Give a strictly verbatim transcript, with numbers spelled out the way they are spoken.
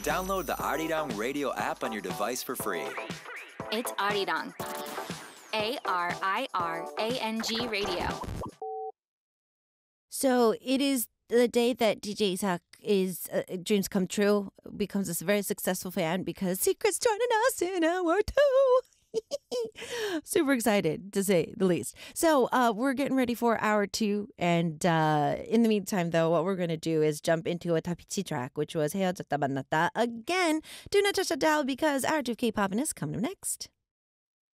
Download the Arirang Radio app on your device for free. It's Arirang. A R I R A N G Radio. So it is the day that D J Isak is uh, dreams come true, becomes a very successful fan because Secret's joining us in hour two. Super excited, to say the least. So uh, we're getting ready for hour two. And uh, in the meantime, though, what we're going to do is jump into a Tapichi track, which was 헤어졌다 만났다. Again, do not touch that dial because hour two of K-pop is coming up next.